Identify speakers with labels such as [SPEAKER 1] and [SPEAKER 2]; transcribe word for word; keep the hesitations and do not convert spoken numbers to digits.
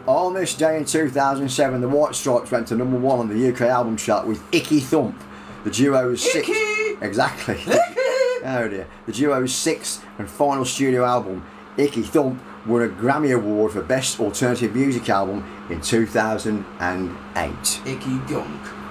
[SPEAKER 1] On this day in two thousand seven, the White Stripes went to number one on the U K album chart with Icky Thump, the duo's sixth. Exactly. Oh dear. The duo's sixth and final studio album, Icky Thump, won a Grammy Award for Best Alternative Music Album in two thousand eight.
[SPEAKER 2] Icky Gunk.